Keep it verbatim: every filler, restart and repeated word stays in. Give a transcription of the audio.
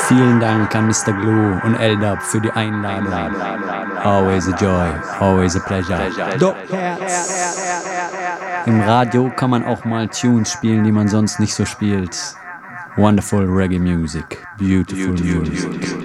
Vielen Dank an Mister Glue und L-Dub für die Einladung. Always a joy, always a pleasure. Doc Herz. Im Radio kann man auch mal Tunes spielen, die man sonst nicht so spielt. Wonderful Reggae Music, beautiful music.